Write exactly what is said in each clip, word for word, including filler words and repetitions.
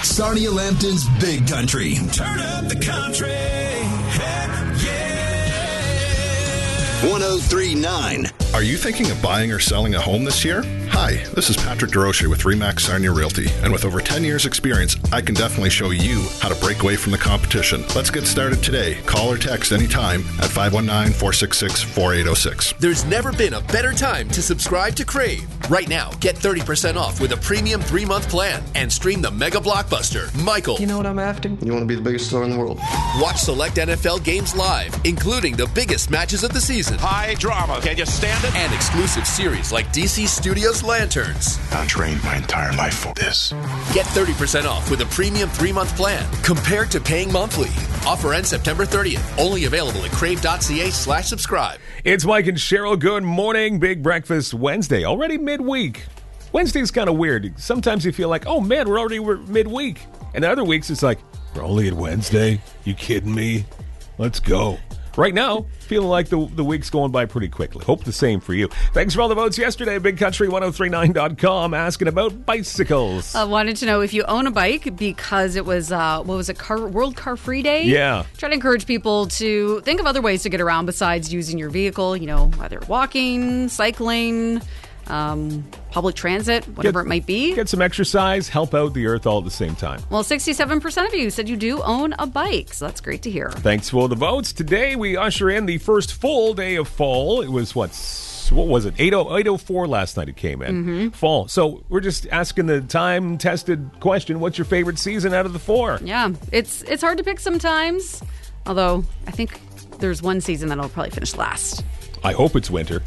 Sarnia Lambton's Big Country. Turn up the country. Heck yeah. one oh three point nine. Are you thinking of buying or selling a home this year? Hi, this is Patrick DeRoche with Remax Sarnia Realty, and with over ten years experience, I can definitely show you how to break away from the competition. Let's get started today. Call or text anytime at five one nine, four six six, four eight zero six. There's never been a better time to subscribe to Crave. Right now, get thirty percent off with a premium three-month plan and stream the mega blockbuster, Michael. You know what I'm after? You want to be the biggest star in the world. Watch select N F L games live, including the biggest matches of the season. High drama. Can you stand it? And exclusive series like D C Studios Lanterns. I trained my entire life for this. Get thirty percent off with a premium three-month plan compared to paying monthly. Offer ends September thirtieth. Only available at crave.ca slash subscribe. It's Mike and Cheryl. Good morning. Big Breakfast Wednesday. Already midweek. Wednesday's kind of weird. Sometimes you feel like, oh man, we're already we're midweek. And the other weeks it's like, we're only at Wednesday? You kidding me? Let's go. Right now, feeling like the the week's going by pretty quickly. Hope the same for you. Thanks for all the votes yesterday. Big Country ten thirty-nine dot com asking about bicycles. I wanted to know if you own a bike because it was, uh, what was it, car, World Car Free Day? Yeah. Trying to encourage people to think of other ways to get around besides using your vehicle, you know, either walking, cycling, um, public transit, whatever get, it might be. Get some exercise, help out the earth all at the same time. Well, sixty-seven percent of you said you do own a bike, so that's great to hear. Thanks for the votes. Today we usher in the first full day of fall. It was what, what was it? eight oh four last night it came in. Mm-hmm. Fall. So we're just asking the time-tested question, what's your favorite season out of the four? Yeah, it's it's hard to pick sometimes, although I think there's one season that'll probably finish last. I hope it's winter.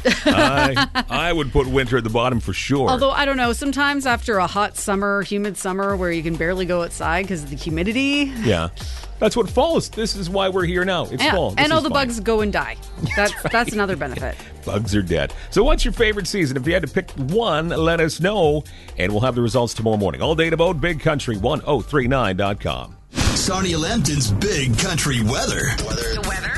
I I would put winter at the bottom for sure. Although, I don't know, sometimes after a hot summer, humid summer, where you can barely go outside because of the humidity. Yeah. That's what fall is. This is why we're here now. It's yeah. fall. This and all the fine. bugs go and die. That's, that's, right. that's another benefit. Bugs are dead. So what's your favorite season? If you had to pick one, let us know. And we'll have the results tomorrow morning. All day about Big Country ten thirty-nine dot com. Sarnia Lambton's Big Country weather. The weather?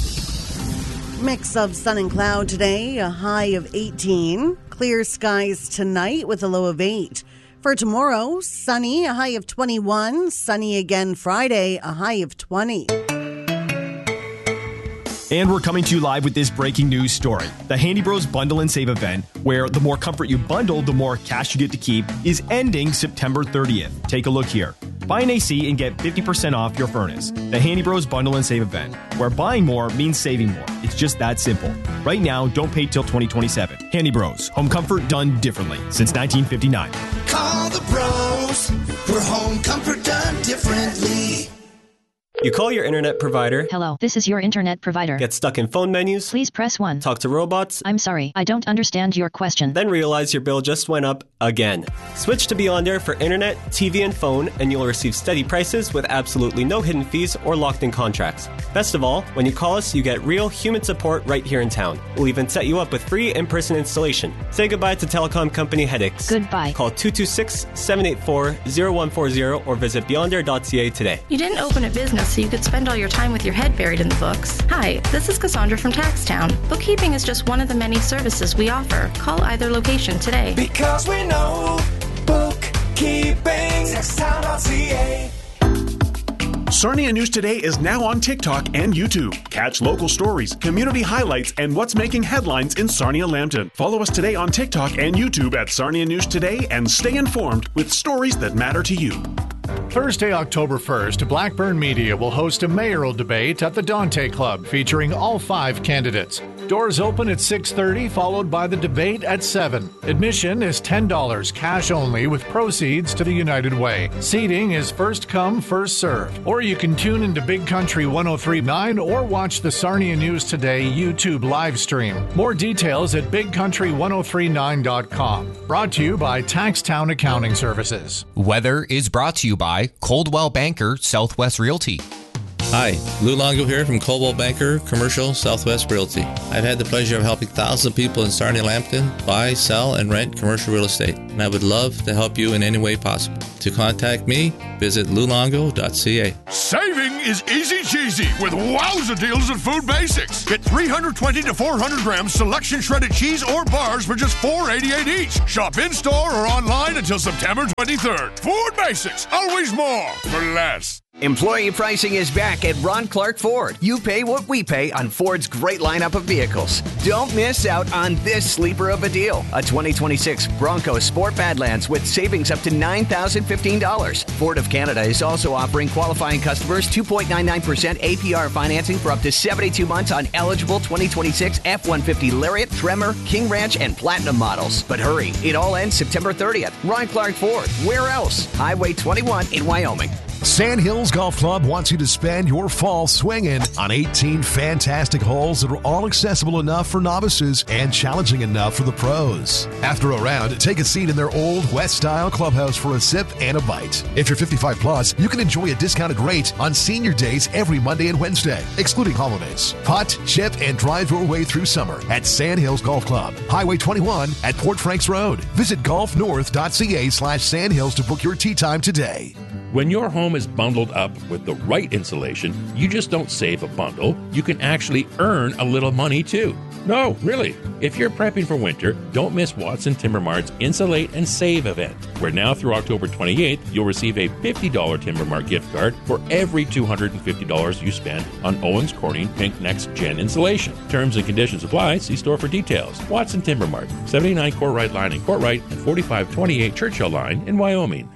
Mix of sun and cloud today, a high of eighteen. Clear skies tonight with a low of eight. For tomorrow, sunny, a high of twenty-one. Sunny again Friday, a high of twenty. And we're coming to you live with this breaking news story. The Handy Bros Bundle and Save event, where the more comfort you bundle, the more cash you get to keep, is ending September thirtieth. Take a look here. Buy an A C and get fifty percent off your furnace. The Handy Bros Bundle and Save event, where buying more means saving more. It's just that simple. Right now, don't pay till twenty twenty-seven. Handy Bros, home comfort done differently since nineteen fifty-nine. Call the bros. We're home comfort done differently. You call your internet provider. Hello, this is your internet provider. Get stuck in phone menus. Please press one. Talk to robots. I'm sorry, I don't understand your question. Then realize your bill just went up again. Switch to Beyond Air for internet, T V, and phone, and you'll receive steady prices with absolutely no hidden fees or locked-in contracts. Best of all, when you call us, you get real human support right here in town. We'll even set you up with free in-person installation. Say goodbye to telecom company headaches. Goodbye. Call two two six, seven eight four, zero one four zero or visit beyond air dot c a today. You didn't open a business so you could spend all your time with your head buried in the books. Hi, this is Cassandra from Taxtown. Bookkeeping is just one of the many services we offer. Call either location today. Because we know bookkeeping. Taxtown dot c a. Sarnia News Today is now on TikTok and YouTube. Catch local stories, community highlights, and what's making headlines in Sarnia Lambton. Follow us today on TikTok and YouTube at Sarnia News Today and stay informed with stories that matter to you. Thursday, October first, Blackburn Media will host a mayoral debate at the Dante Club featuring all five candidates. Doors open at six thirty, followed by the debate at seven. Admission is ten dollars, cash only, with proceeds to the United Way. Seating is first come, first served. Or you can tune into Big Country ten thirty-nine or watch the Sarnia News Today YouTube live stream. More details at big country ten thirty-nine dot com. Brought to you by Taxtown Accounting Services. Weather is brought to you by Coldwell Banker Southwest Realty. Hi, Lou Longo here from Coldwell Banker Commercial Southwest Realty. I've had the pleasure of helping thousands of people in Sarnia Lambton buy, sell, and rent commercial real estate, and I would love to help you in any way possible. To contact me, visit lou longo dot c a. Saving is easy cheesy with wowza deals at Food Basics. Get three hundred twenty to four hundred grams selection shredded cheese or bars for just four eighty-eight each. Shop in-store or online until September twenty-third. Food Basics, always more for less. Employee pricing is back at Ron Clark Ford. You pay what we pay on Ford's great lineup of vehicles. Don't miss out on this sleeper of a deal. A twenty twenty-six Bronco Sport Badlands with savings up to nine thousand fifteen dollars. Ford of Canada is also offering qualifying customers two point nine nine percent A P R financing for up to seventy-two months on eligible twenty twenty-six F one fifty Lariat, Tremor, King Ranch, and Platinum models. But hurry, it all ends September thirtieth. Ron Clark Ford. Where else? Highway twenty-one in Wyoming. Sandhills Golf Club wants you to spend your fall swinging on eighteen fantastic holes that are all accessible enough for novices and challenging enough for the pros. After a round, take a seat in their old West-style clubhouse for a sip and a bite. If you're fifty-five plus, you can enjoy a discounted rate on senior days every Monday and Wednesday, excluding holidays. Putt, chip, and drive your way through summer at Sandhills Golf Club, Highway twenty-one at Port Franks Road. Visit golfnorth.ca slash sandhills to book your tee time today. When your home is bundled up with the right insulation, you just don't save a bundle. You can actually earn a little money too. No, really. If you're prepping for winter, don't miss Watson Timber Mart's Insulate and Save event, where now through October twenty-eighth, you'll receive a fifty dollars Timber Mart gift card for every two hundred fifty dollars you spend on Owens Corning Pink Next Gen insulation. Terms and conditions apply. See store for details. Watson Timber Mart, seventy-nine Courtright Line in Courtright and forty-five twenty-eight Churchill Line in Wyoming.